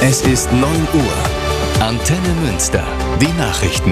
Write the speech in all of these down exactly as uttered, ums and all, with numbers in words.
Es ist neun Uhr. Antenne Münster. Die Nachrichten.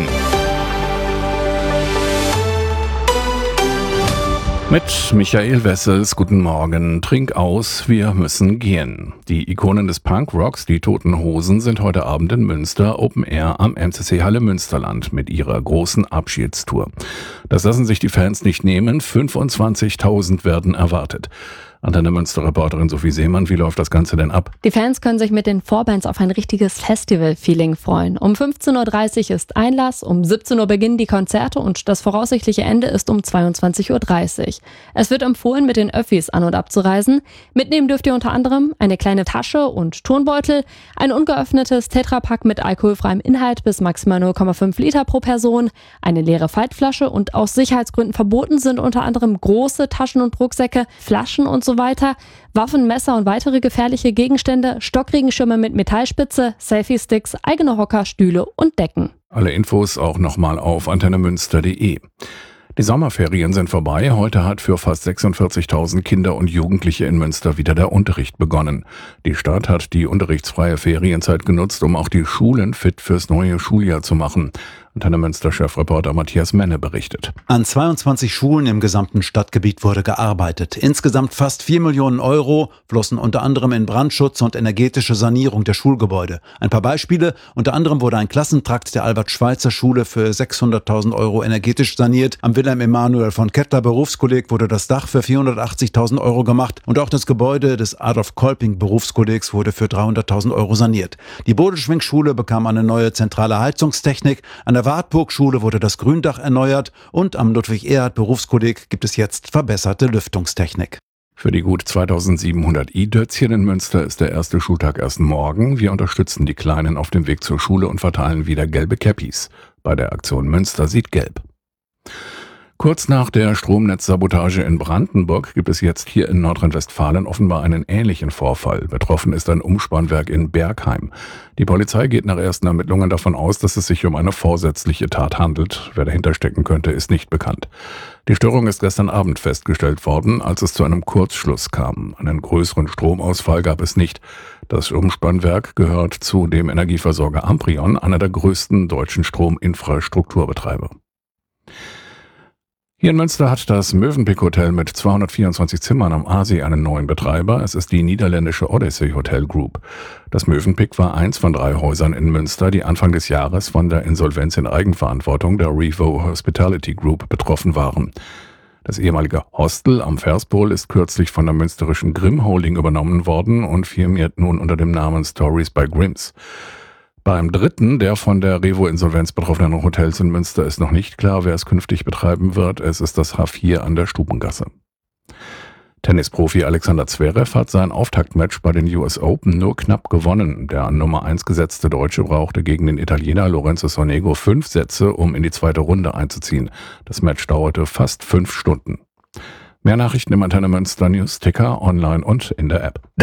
Mit Michael Wessels, guten Morgen. Trink aus, wir müssen gehen. Die Ikonen des Punkrocks, die Toten Hosen, sind heute Abend in Münster Open Air am M C C Halle Münsterland mit ihrer großen Abschiedstour. Das lassen sich die Fans nicht nehmen. fünfundzwanzigtausend werden erwartet. Antenne Münster-Reporterin Sophie Seemann, wie läuft das Ganze denn ab? Die Fans können sich mit den Vorbands auf ein richtiges Festival-Feeling freuen. Um fünfzehn Uhr dreißig ist Einlass, um siebzehn Uhr beginnen die Konzerte und das voraussichtliche Ende ist um zweiundzwanzig Uhr dreißig. Es wird empfohlen, mit den Öffis an- und abzureisen. Mitnehmen dürft ihr unter anderem eine kleine Tasche und Turnbeutel, ein ungeöffnetes Tetrapack mit alkoholfreiem Inhalt bis maximal null Komma fünf Liter pro Person, eine leere Faltflasche und aus Sicherheitsgründen verboten sind unter anderem große Taschen und Rucksäcke, Flaschen und so weiter, Waffen, Messer und weitere gefährliche Gegenstände, Stockregenschirme mit Metallspitze, Selfie-Sticks, eigene Hocker, Stühle und Decken. Alle Infos auch nochmal auf antennemünster punkt de. Die Sommerferien sind vorbei. Heute hat für fast sechsundvierzigtausend Kinder und Jugendliche in Münster wieder der Unterricht begonnen. Die Stadt hat die unterrichtsfreie Ferienzeit genutzt, um auch die Schulen fit fürs neue Schuljahr zu machen. Antenne Münster-Chefreporter Matthias Menne berichtet. An zweiundzwanzig Schulen im gesamten Stadtgebiet wurde gearbeitet. Insgesamt fast vier Millionen Euro flossen unter anderem in Brandschutz und energetische Sanierung der Schulgebäude. Ein paar Beispiele: Unter anderem wurde ein Klassentrakt der Albert-Schweitzer-Schule für sechshunderttausend Euro energetisch saniert. Am Wilhelm Emanuel von Kettler Berufskolleg wurde das Dach für vierhundertachtzigtausend Euro gemacht. Und auch das Gebäude des Adolf Kolping Berufskollegs wurde für dreihunderttausend Euro saniert. Die Bodelschwingschule bekam eine neue zentrale Heizungstechnik. An der Wartburg-Schule wurde das Gründach erneuert und am Ludwig-Erhard Berufskolleg gibt es jetzt verbesserte Lüftungstechnik. Für die gut zweitausendsiebenhundert I-Dötzchen in Münster ist der erste Schultag erst morgen. Wir unterstützen die Kleinen auf dem Weg zur Schule und verteilen wieder gelbe Käppis. Bei der Aktion Münster sieht gelb. Kurz nach der Stromnetzsabotage in Brandenburg gibt es jetzt hier in Nordrhein-Westfalen offenbar einen ähnlichen Vorfall. Betroffen ist ein Umspannwerk in Bergheim. Die Polizei geht nach ersten Ermittlungen davon aus, dass es sich um eine vorsätzliche Tat handelt. Wer dahinter stecken könnte, ist nicht bekannt. Die Störung ist gestern Abend festgestellt worden, als es zu einem Kurzschluss kam. Einen größeren Stromausfall gab es nicht. Das Umspannwerk gehört zu dem Energieversorger Amprion, einer der größten deutschen Strominfrastrukturbetreiber. Hier in Münster hat das Mövenpick Hotel mit zweihundertvierundzwanzig Zimmern am Aasee einen neuen Betreiber. Es ist die niederländische Odyssey Hotel Group. Das Mövenpick war eins von drei Häusern in Münster, die Anfang des Jahres von der Insolvenz in Eigenverantwortung der Revo Hospitality Group betroffen waren. Das ehemalige Hostel am Verspol ist kürzlich von der münsterischen Grimm Holding übernommen worden und firmiert nun unter dem Namen Stories by Grimms. Beim dritten der von der Revo-Insolvenz betroffenen Hotels in Münster ist noch nicht klar, wer es künftig betreiben wird. Es ist das H vier an der Stubengasse. Tennisprofi Alexander Zverev hat sein Auftaktmatch bei den U S Open nur knapp gewonnen. Der an Nummer eins gesetzte Deutsche brauchte gegen den Italiener Lorenzo Sonego fünf Sätze, um in die zweite Runde einzuziehen. Das Match dauerte fast fünf Stunden. Mehr Nachrichten im Antenne Münster News Ticker, online und in der App.